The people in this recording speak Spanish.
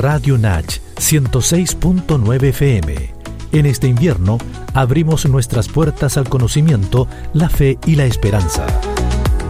Radio Nach 106.9 FM. En este invierno, abrimos nuestras puertas al conocimiento, la fe y la esperanza.